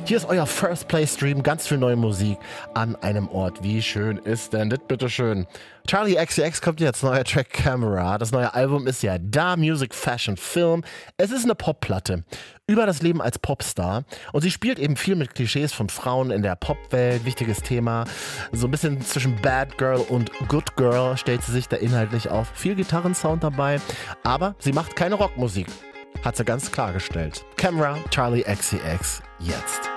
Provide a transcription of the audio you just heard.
Hier ist euer First Play Stream, ganz viel neue Musik an einem Ort. Wie schön ist denn das, bitteschön? Charli XCX kommt jetzt, neuer Track Camera. Das neue Album ist ja da, Music, Fashion, Film. Es ist eine Popplatte über das Leben als Popstar. Und sie spielt eben viel mit Klischees von Frauen in der Popwelt. Wichtiges Thema. So ein bisschen zwischen Bad Girl und Good Girl stellt sie sich da inhaltlich auf. Viel Gitarrensound dabei. Aber sie macht keine Rockmusik. Hat sie ganz klargestellt. Camera, Charli XCX, jetzt.